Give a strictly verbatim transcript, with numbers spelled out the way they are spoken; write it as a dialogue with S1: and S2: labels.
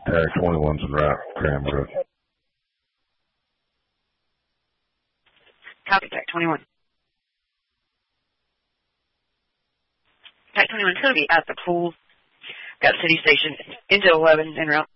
S1: Tag twenty-one's en route, Cranbrook.
S2: Copy, Tag twenty-one. Tag twenty-one, Toby at the pool. Got City Station into eleven en route.